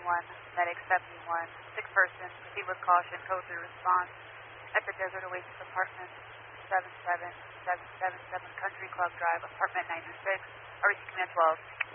Medic 71. Sick person, proceed with caution, code 3 response at the Desert Oasis Apartment 77777 Country Club Drive, Apartment 96. REC Command 12.